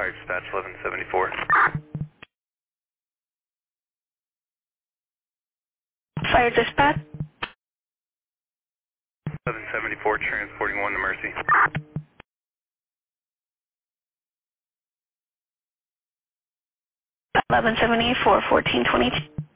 Fire dispatch 1174. Fire dispatch. 1174, transporting 1 to Mercy. 1174, 1422.